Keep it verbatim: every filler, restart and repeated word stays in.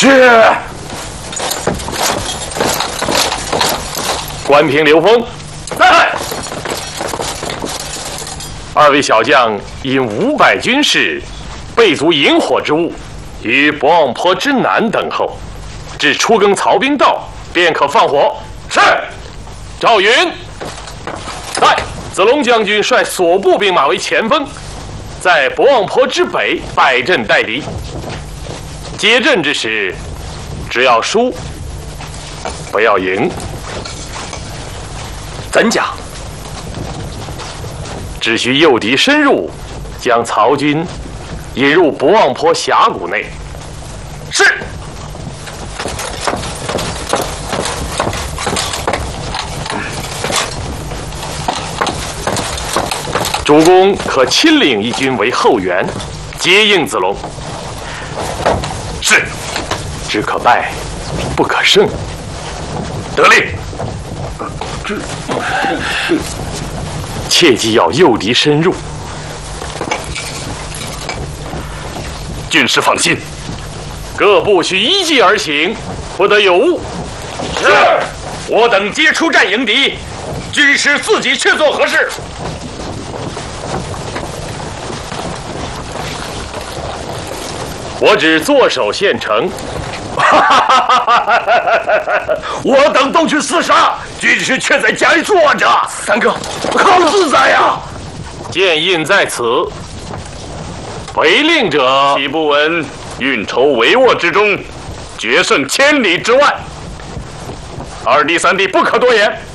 是。关平、刘封，在。二位小将因五百军士备足引火之物，于博望坡之南等候，至初更曹兵到，便可放火。是。赵云，在。子龙将军率所部兵马为前锋，在博望坡之北摆阵待敌。接阵之时，只要输，不要赢。 怎讲？ 只需诱敌深入，将曹军引入博望坡峡谷内。是。主公可亲领一军为后援，接应子龙。是。只可败，不可胜。得令。这。切记要诱敌深入。军师放心，各部须依计而行，不得有误。 是。我等皆出战迎敌，军师自己去做何事？ 我只坐守县城。 我等都去厮杀，军师却在家里坐着。 三哥， 好自在呀！ 剑印在此，违令者， 岂不闻运筹帷幄之中，决胜千里之外？二弟、三弟不可多言。